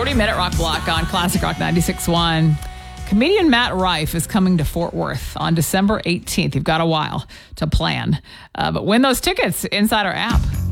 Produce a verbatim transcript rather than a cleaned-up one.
thirty-minute rock block on Classic Rock ninety-six point one. Comedian Matt Rife is coming to Fort Worth on December eighteenth. You've got a while to plan. Uh, but win those tickets inside our app.